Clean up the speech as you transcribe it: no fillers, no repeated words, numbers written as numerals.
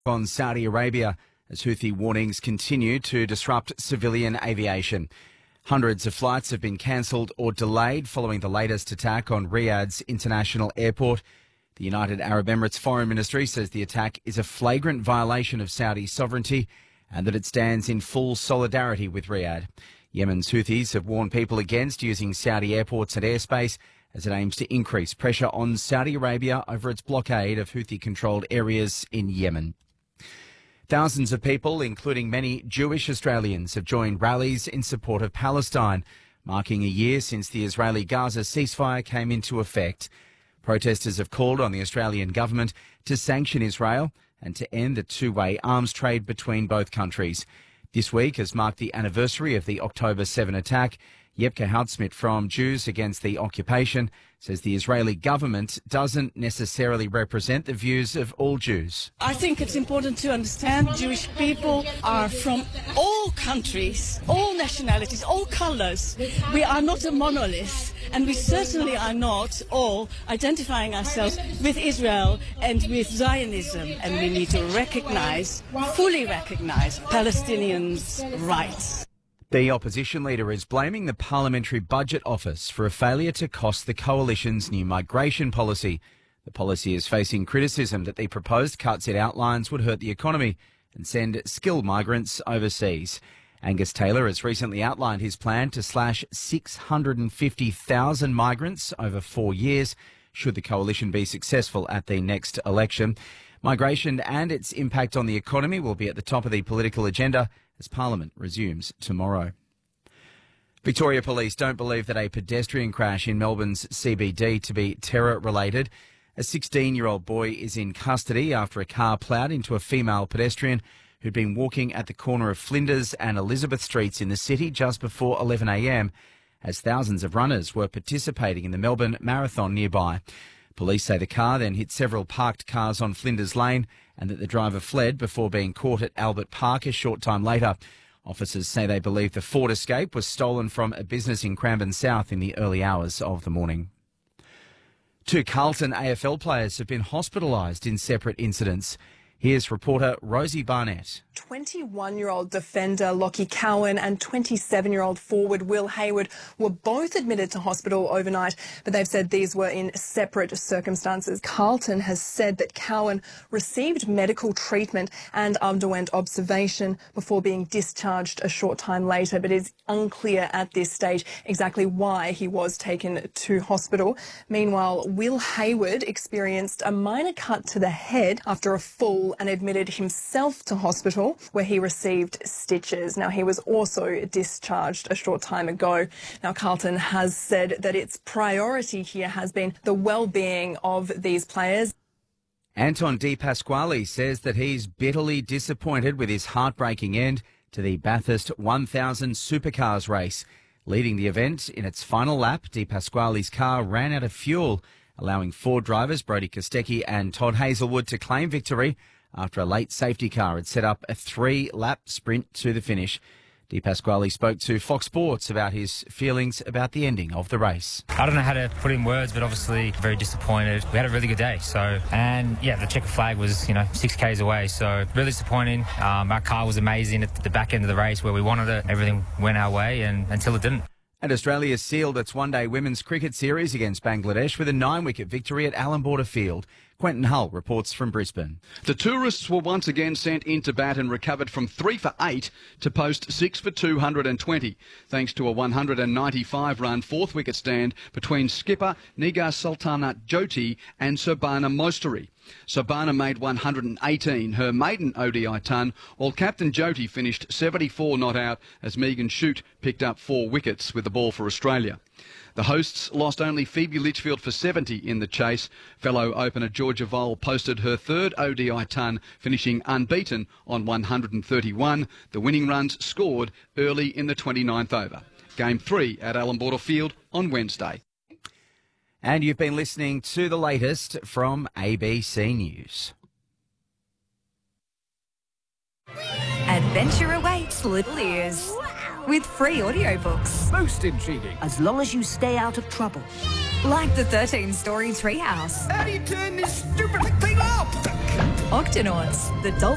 On Saudi Arabia as Houthi warnings continue to disrupt civilian aviation. Hundreds of flights have been cancelled or delayed following the latest attack on Riyadh's international airport. The United Arab Emirates Foreign Ministry says the attack is a flagrant violation of Saudi sovereignty and that it stands in full solidarity with Riyadh. Yemen's Houthis have warned people against using Saudi airports and airspace as it aims to increase pressure on Saudi Arabia over its blockade of Houthi-controlled areas in Yemen. Thousands of people, including many Jewish Australians, have joined rallies in support of Palestine, marking a year since the Israeli-Gaza ceasefire came into effect. Protesters have called on the Australian government to sanction Israel and to end the two-way arms trade between both countries. This week has marked the anniversary of the October 7 attack. Jepke Houtsmit from Jews Against the Occupation says the Israeli government doesn't necessarily represent the views of all Jews. I think it's important to understand Jewish people are from all countries, all nationalities, all colours. We are not a monolith, and we certainly are not all identifying ourselves with Israel and with Zionism. And we need to fully recognise Palestinians' rights. The opposition leader is blaming the Parliamentary Budget Office for a failure to cost the coalition's new migration policy. The policy is facing criticism that the proposed cuts it outlines would hurt the economy and send skilled migrants overseas. Angus Taylor has recently outlined his plan to slash 650,000 migrants over 4 years, should the coalition be successful at the next election. Migration and its impact on the economy will be at the top of the political agenda as Parliament resumes tomorrow. Victoria Police don't believe that a pedestrian crash in Melbourne's CBD to be terror-related. A 16-year-old boy is in custody after a car ploughed into a female pedestrian who'd been walking at the corner of Flinders and Elizabeth Streets in the city just before 11 a.m, as thousands of runners were participating in the Melbourne Marathon nearby. Police say the car then hit several parked cars on Flinders Lane and that the driver fled before being caught at Albert Park a short time later. Officers say they believe the Ford Escape was stolen from a business in Cranbourne South in the early hours of the morning. 2 Carlton AFL players have been hospitalised in separate incidents. Here's reporter Rosie Barnett. 21-year-old defender Lockie Cowan and 27-year-old forward Will Hayward were both admitted to hospital overnight, but they've said these were in separate circumstances. Carlton has said that Cowan received medical treatment and underwent observation before being discharged a short time later, but it's unclear at this stage exactly why he was taken to hospital. Meanwhile, Will Hayward experienced a minor cut to the head after a fall and admitted himself to hospital, where he received stitches. Now, he was also discharged a short time ago. Now, Carlton has said that its priority here has been the well-being of these players. Anton De Pasquale says that he's bitterly disappointed with his heartbreaking end to the Bathurst 1000 Supercars race. Leading the event in its final lap, De Pasquale's car ran out of fuel, allowing Ford drivers Brodie Kostecki and Todd Hazelwood to claim victory after a late safety car had set up a 3-lap sprint to the finish. De Pasquale spoke to Fox Sports about his feelings about the ending of the race. I don't know how to put in words, but obviously very disappointed. We had a really good day, the checker flag was, 6 Ks away, so really disappointing. Our car was amazing at the back end of the race where we wanted it. Everything went our way until it didn't. And Australia sealed its one-day women's cricket series against Bangladesh with a 9-wicket victory at Allan Border Field. Quentin Hull reports from Brisbane. The tourists were once again sent into bat and recovered from 3 for 8 to post 6 for 220, thanks to a 195-run 4th-wicket stand between skipper Nigar Sultanat Jyoti and Sobhana Mostari. Sobhana made 118, her maiden ODI ton, while Captain Jyoti finished 74 not out as Megan Shute picked up 4 wickets with the ball for Australia. The hosts lost only Phoebe Litchfield for 70 in the chase. Fellow opener Georgia Vole posted her 3rd ODI ton, finishing unbeaten on 131. The winning runs scored early in the 29th over. Game 3 at Allan Border Field on Wednesday. And you've been listening to the latest from ABC News. Adventure awaits little ears. With free audiobooks. Most intriguing. As long as you stay out of trouble. Like the 13-story Treehouse. How do you turn this stupid thing off? Octonauts, the